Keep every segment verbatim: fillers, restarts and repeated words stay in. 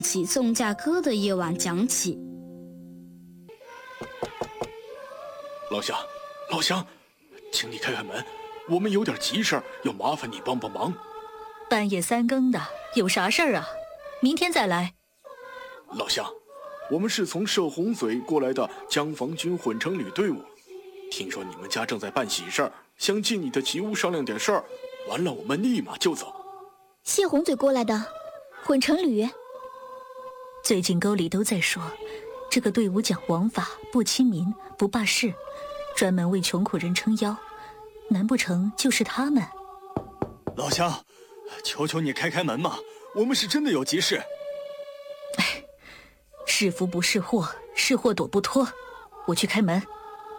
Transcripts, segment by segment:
起送嫁歌的夜晚讲起。 老乡，老乡，请你开开门，我们有点急事儿，要麻烦你帮帮忙。 半夜三更的，有啥事儿啊？明天再来。 老乡，我们是从射洪嘴过来的江防军混成旅队伍，听说你们家正在办喜事儿，想进你的吉屋商量点事儿，完了我们立马就走。 谢洪嘴过来的混成旅。 最近沟里都在说，这个队伍讲王法，不亲民，不霸市，专门为穷苦人撑腰，难不成就是他们？ 老乡，求求你开开门嘛，我们是真的有急事。 哎，是福不是祸，是祸躲不脱，我去开门。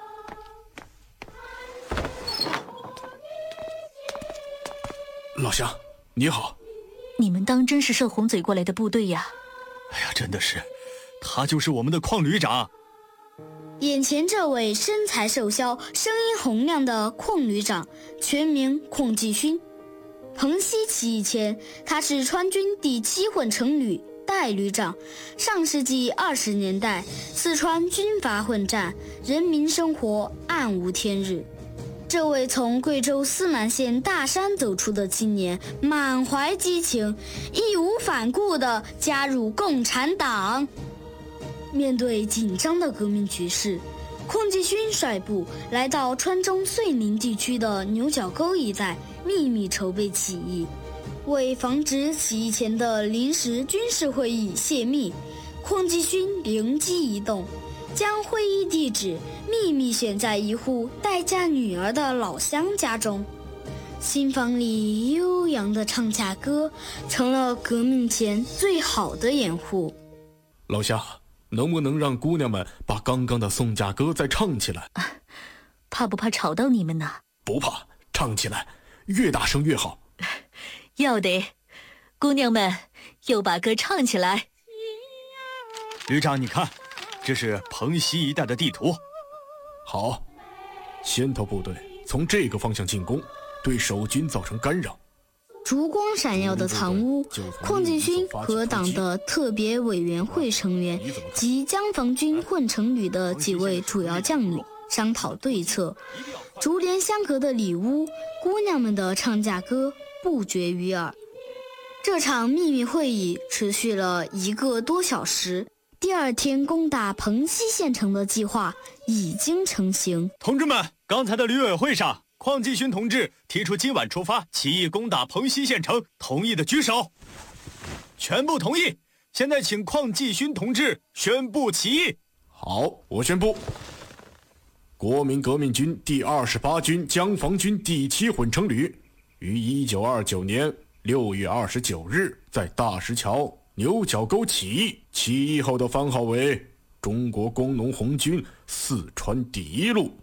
老乡，你好。 你们当真是射洪嘴过来的部队呀？ 哎呀，真的是，他就是我们的邝旅长。 眼前这位身材瘦削、声音洪亮的邝旅长，全名邝继勋。彭西起义前，他是川军第七混成旅代旅长。上世纪二十年代，四川军阀混战，人民生活暗无天日。这位从贵州思南县大山走出的青年，满怀激情，义无反顾地加入共产党。面对紧张的革命局势，邝继勋率部来到川中遂宁地区的牛角沟一带，秘密筹备起义。为防止起义前的临时军事会议泄密，邝继勋灵机一动，将会议地址秘密选在一户待嫁女儿的老乡家中。新房里悠扬的唱嫁歌，成了革命前最好的掩护。 老乡，能不能让姑娘们把刚刚的送嫁歌再唱起来？ 啊，怕不怕吵到你们呢？ 不怕，唱起来，越大声越好。 要得，姑娘们又把歌唱起来。 旅长，你看，这是彭西一带的地图。 好，先头部队从这个方向进攻，对守军造成干扰。 烛光闪耀的藏屋，邝继勋和党的特别委员会成员及江防军混成旅的几位主要将领商讨对策。竹帘相隔的里屋，姑娘们的唱嫁歌不绝于耳。这场秘密会议持续了一个多小时。第二天攻打彭西县城的计划已经成型。 同志们，刚才的旅委会上，邝继勋同志提出今晚出发起义攻打彭西县城，同意的举手。全部同意。现在请邝继勋同志宣布起义。 好，我宣布，国民革命军第二十八军江防军第七混成旅于一九二九年六月二十九日在大石桥牛角沟起义，起义后的番号为中国工农红军四川第一路。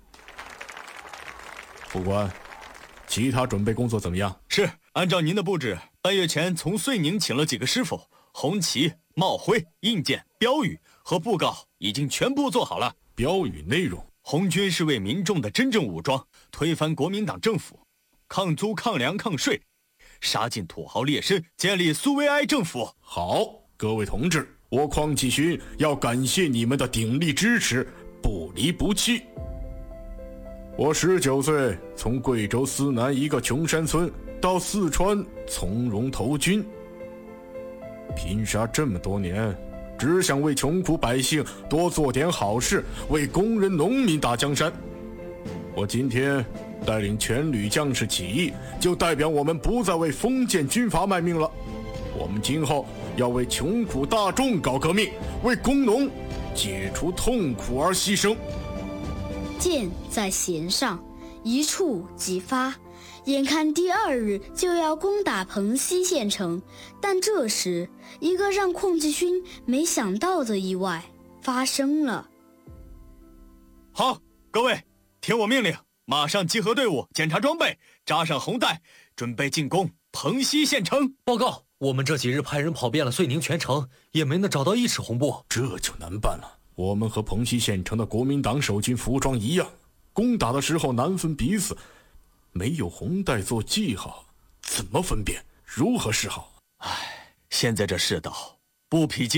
副官，其他准备工作怎么样？ 是，按照您的布置，半月前从遂宁请了几个师傅，红旗、帽徽、印鉴、标语和布告已经全部做好了。 标语内容： 红军是为民众的真正武装，推翻国民党政府，抗租、抗粮、抗税，杀尽土豪劣绅，建立苏维埃政府。 好，各位同志，我邝继勋要感谢你们的鼎力支持，不离不弃。我十九岁从贵州思南一个穷山村到四川从容投军，拼杀这么多年，只想为穷苦百姓多做点好事，为工人农民打江山。我今天带领全旅将士起义，就代表我们不再为封建军阀卖命了。我们今后要为穷苦大众搞革命，为工农解除痛苦而牺牲。 箭在弦上，一触即发。眼看第二日就要攻打彭西县城，但这时一个让邝继勋没想到的意外发生了。 好，各位，听我命令，马上集合队伍，检查装备，扎上红带，准备进攻彭西县城。 报告，我们这几日派人跑遍了遂宁全城，也没能找到一尺红布。 这就难办了。我们和彭西县城的国民党守军服装一样，攻打的时候难分彼此，没有红带做记号，怎么分辨？如何是好？ 唉，现在这世道， 不匹